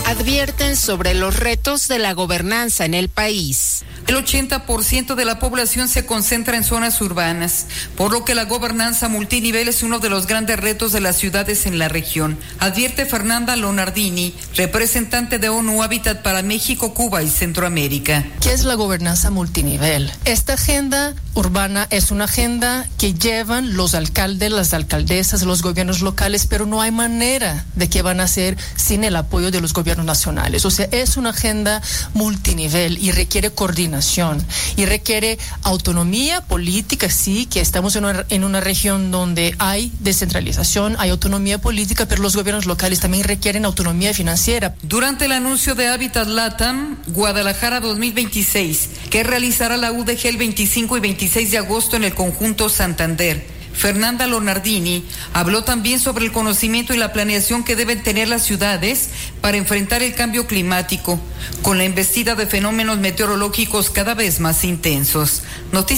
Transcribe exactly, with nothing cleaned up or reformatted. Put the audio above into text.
advierten sobre los retos de la gobernanza en el país. El ochenta por ciento de la población se concentra en zonas urbanas, por lo que la gobernanza multinivel es uno de los grandes retos de las ciudades en la región, advierte Fernanda Lonardini, representante de ONU Hábitat para México, Cuba y Centroamérica. ¿Qué es la gobernanza multinivel? Esta agenda urbana es una agenda que llevan los alcaldes, las alcaldesas, los gobiernos locales, pero no hay manera de que van a hacer sin el apoyo de los gobiernos nacionales. O sea, es una agenda multinivel y requiere coordinación y requiere autonomía política, sí, que estamos en una, en una región donde hay descentralización, hay autonomía política, pero los gobiernos locales también requieren autonomía financiera. Durante el anuncio de Hábitat LATAM Guadalajara dos mil veintiséis, que realizará la U D G el veinticinco y veintiséis de agosto en el conjunto Santander, Fernanda Lonardini habló también sobre el conocimiento y la planeación que deben tener las ciudades para enfrentar el cambio climático, con la embestida de fenómenos meteorológicos cada vez más intensos. Noticias